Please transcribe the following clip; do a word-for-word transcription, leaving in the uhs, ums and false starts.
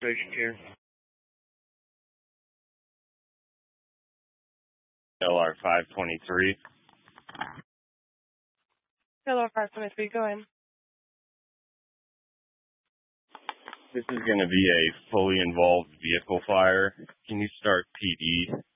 patient here. L R five twenty-three. L R five twenty-three, go ahead. This is going to be a fully involved vehicle fire. Can you start P D